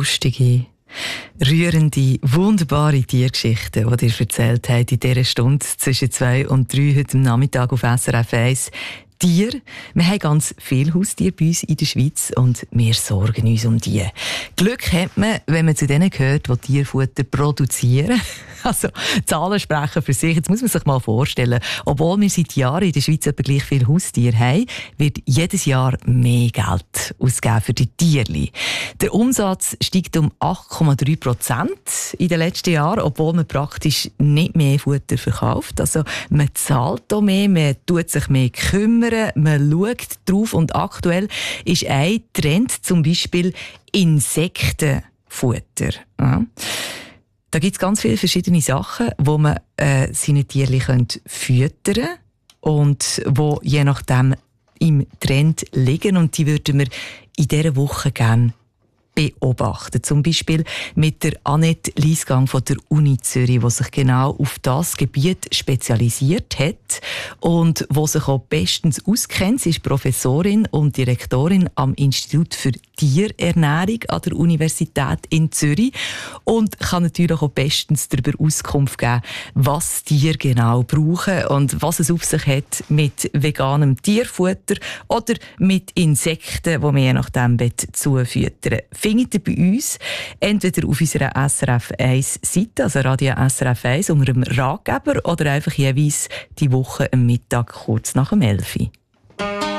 lustige, rührende, wunderbare Tiergeschichten, die dir erzählt haben in dieser Stunde zwischen 2 und 3 heute am Nachmittag auf SRF 1. Tier. Wir haben ganz viele Haustiere bei uns in der Schweiz und wir sorgen uns um die. Glück hat man, wenn man zu denen gehört, die Tierfutter produzieren. Also, Zahlen sprechen für sich. Jetzt muss man sich mal vorstellen, obwohl wir seit Jahren in der Schweiz etwa gleich viele Haustiere haben, wird jedes Jahr mehr Geld ausgegeben für die Tierli. Der Umsatz steigt um 8,3% in den letzten Jahren, obwohl man praktisch nicht mehr Futter verkauft. Also, man zahlt auch mehr, man tut sich mehr kümmern, man schaut drauf und aktuell ist ein Trend zum Beispiel Insektenfutter. Ja. Da gibt es ganz viele verschiedene Sachen, wo man seine Tierchen füttern kann und wo je nachdem im Trend liegen. Und die würden wir in dieser Woche gerne beobachten. Zum Beispiel mit der Annette Liesgang von der Uni Zürich, die sich genau auf das Gebiet spezialisiert hat und die sich auch bestens auskennt. Sie ist Professorin und Direktorin am Institut für Tierernährung an der Universität in Zürich und kann natürlich auch bestens darüber Auskunft geben, was Tiere genau brauchen und was es auf sich hat mit veganem Tierfutter oder mit Insekten, die man je nachdem zufüttern. Findet ihr bei uns entweder auf unserer SRF 1 Seite, also Radio SRF 1, unter dem Ratgeber oder einfach jeweils die Woche am Mittag kurz nach dem 11 Uhr.